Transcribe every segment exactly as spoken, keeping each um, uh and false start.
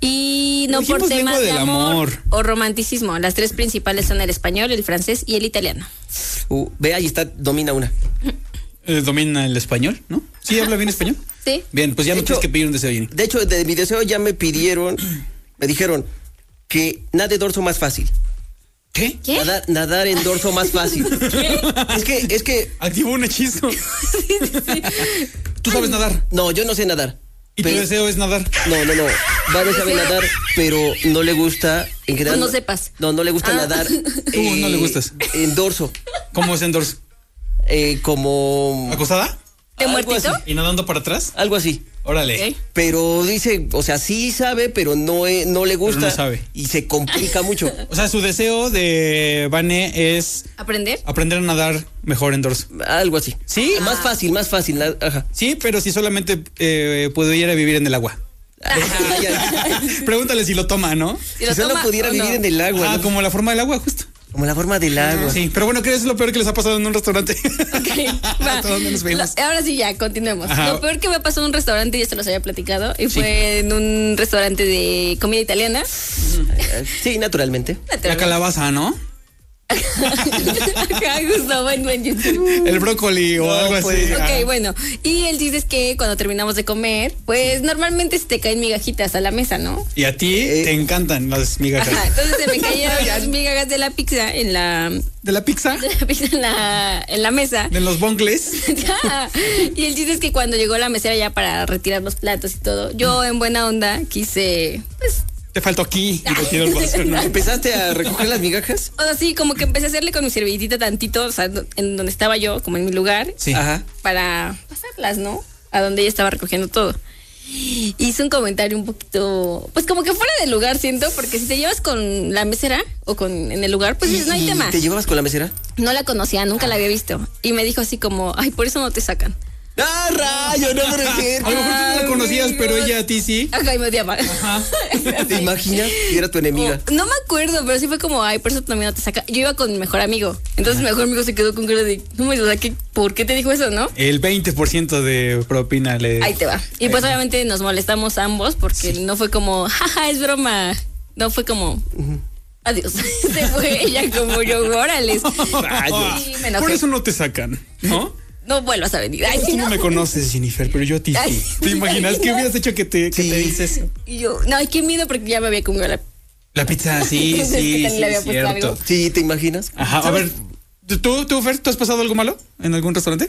Y no por temas de amor, amor o romanticismo. Las tres principales son el español, el francés y el italiano. Uh, ve, ahí está, domina una. Eh, domina el español, ¿no? ¿Sí habla bien español? Sí. Bien, pues ya De no hecho, tienes que pedir un deseo, Jenny. De hecho, de mi deseo ya me pidieron, me dijeron que nade dorso más fácil. ¿Qué? ¿Qué? Nadar, nadar en dorso más fácil. ¿Qué? Es que, es que. Activó un hechizo. Sí, sí, sí. ¿Tú sabes nadar? No, yo no sé nadar. ¿Y pero, tu deseo es nadar? No, no, no. Vale sabe nadar, pero no le gusta. En general, Pues no sepas. No, no le gusta Ah. nadar. Tú no le gustas. En dorso. ¿Cómo es en dorso? Eh, como. ¿Acostada? ¿De Algo muertito? así. ¿Y nadando para atrás? Algo así. Órale. Ok. Pero dice, o sea, sí sabe, pero no, eh, no le gusta. no sabe. Y se complica mucho. O sea, su deseo de Vane es ¿Aprender? aprender a nadar mejor en dorso. Algo así. ¿Sí? Más fácil, más fácil. na- Ajá. Sí, pero si solamente eh, pudiera vivir en el agua. Ay, ay. Pregúntale si lo toma, ¿no? Si lo Si solo toma pudiera o vivir no. en el agua. Ah, ¿no? como la forma del agua, justo. Como la forma del agua. Sí, pero bueno, ¿qué es lo peor que les ha pasado en un restaurante? Ok, va. ¿Hasta dónde nos vemos? Lo- ahora sí, ya, continuemos. Ajá. Lo peor que me pasó en un restaurante, ya se los había platicado, y fue en un restaurante de comida italiana. Sí, naturalmente. La calabaza, ¿no? Acá, justo, buen, buen YouTube. El brócoli o No, algo pues. así. Ok, bueno. Y el chiste es que cuando terminamos de comer, pues normalmente se te caen migajitas a la mesa, ¿no? Y a ti Eh. te encantan las migajas. Ajá, entonces se me cayeron las migajas de la pizza en la, ¿De la pizza? de la pizza en la, en la mesa. ¿De los bongles? Ya. Y el chiste es que cuando llegó la mesera ya para retirar los platos y todo, yo en buena onda quise, pues, Te faltó aquí y te tiro el vaso, ¿no? ¿Empezaste a recoger las migajas? o sea, sí, como que empecé a hacerle con mi servilletita tantito, o sea, do- en donde estaba yo, como en mi lugar, Sí. Ajá. para pasarlas, ¿no? A donde ella estaba recogiendo todo. Hice un comentario un poquito, pues como que fuera de lugar, siento, porque si te llevas con la mesera o con en el lugar, pues no hay ¿Y tema. ¿Te llevabas con la mesera? No la conocía, nunca la había visto. Y me dijo así como, ay, por eso no te sacan. ¡Ah, rayo! No me A lo mejor tú no la conocías, pero ella a ti sí. Ajá, y me odiaba. ¿Te imaginas que era tu enemiga? O- no me acuerdo, pero sí fue como, ay, por eso también no te saca. Yo iba con mi mejor amigo. Entonces mi mejor amigo se quedó con cara de, no me o sea, ¿qué, ¿por qué te dijo eso, no? El veinte por ciento de propina le... Ahí te va. Y pues obviamente nos molestamos ambos porque no fue como, jaja, es broma. No fue como, adiós. Se fue ella como yo, órale. Rayos. Sí, me enojé. Por eso no te sacan, ¿no? No vuelvas a venir. Ay, Tú sí, no no. me conoces, Jennifer, pero yo a ti Ay. sí. ¿Te imaginas qué hubieras hecho que te, que Sí. te dices? Y yo, no, qué miedo porque ya me había comido la. La pizza, sí, Es que sí, también sí, le había puesto cierto. algo. Sí, ¿te imaginas? Ajá, a ver, ¿tú, tú, Fer, ¿tú has pasado algo malo en algún restaurante?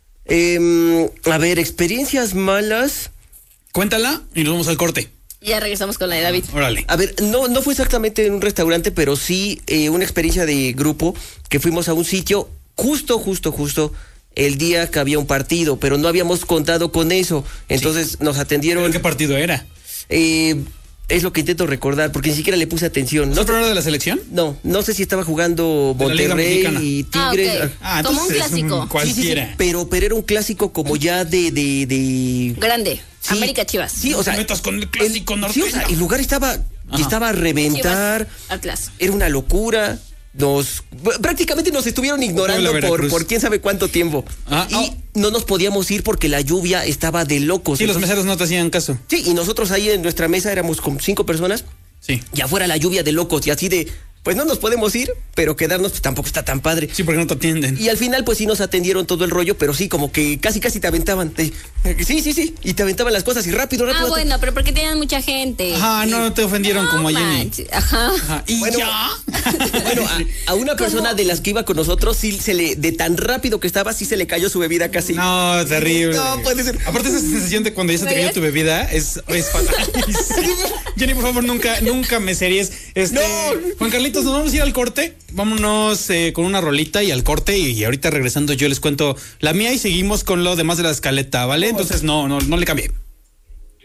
Eh, a ver, experiencias malas. Cuéntala y nos vamos al corte. Y ya regresamos con la de David. Órale. A ver, no, no fue exactamente en un restaurante, pero sí eh, una experiencia de grupo que fuimos a un sitio justo, justo, justo el día que había un partido, pero no habíamos contado con eso. Entonces nos atendieron. ¿Pero qué partido era? eh, es lo que intento recordar, porque ni siquiera le puse atención. ¿No No, es programa de la selección? no, no sé si estaba jugando De la Liga Monterrey Mexicana. y Ah, Tigres. ok. Ah, Como un entonces es clásico. Sí, sí, sí, cualquiera. pero, pero era un clásico como ya de... de, de... Grande. Sí. América Chivas. Sí, o sea... te metas con el clásico el, norteño. sí, o sea, el lugar estaba, Ajá. estaba a reventar. Chivas Atlas. Era una locura. Nos prácticamente nos estuvieron ignorando Puebla, por, Veracruz. por quién sabe cuánto tiempo. Ah, y oh. no nos podíamos ir porque la lluvia estaba de locos. Sí, los Entonces- meseros no te hacían caso. Sí, y nosotros ahí en nuestra mesa éramos como cinco personas Sí. y afuera la lluvia de locos y así de, pues no nos podemos ir, pero quedarnos pues, tampoco está tan padre. Sí, porque no te atienden. Y al final, pues sí nos atendieron todo el rollo, pero sí, como que casi casi te aventaban. Te- sí, sí, sí. Y te aventaban las cosas y rápido, rápido. Ah, bueno, pero porque tenían mucha gente. Ajá, no te ofendieron No como a Jenny. manches, Ajá. Ajá. ¿Y Bueno, ya? Bueno, a, a una persona de las que iba con nosotros, sí se le, de tan rápido que estaba, sí se le cayó su bebida casi. No, terrible. No, puede ser. Aparte esa sensación de cuando ya se te cayó tu bebida es, es fatal. Jenny, por favor, nunca, nunca me series. Este, No. Juan Carlitos, nos vamos a ir al corte. Vámonos eh, con una rolita y al corte. Y, y ahorita regresando yo les cuento la mía y seguimos con lo demás de la escaleta, ¿vale? Entonces no, no, no le cambie.